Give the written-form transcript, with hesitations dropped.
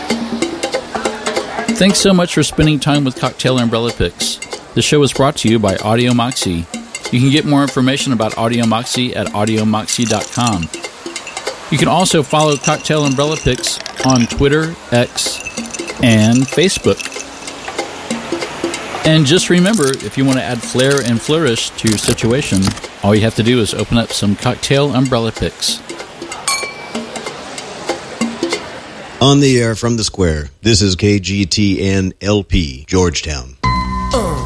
Thanks so much for spending time with Cocktail Umbrella Picks. The show is brought to you by Audio Moxie. You can get more information about Audio Moxie at audiomoxie.com. You can also follow Cocktail Umbrella Picks on Twitter, X, and Facebook. And just remember, if you want to add flair and flourish to your situation, all you have to do is open up some Cocktail Umbrella Picks. On the air from the square, this is KGTN LP, Georgetown.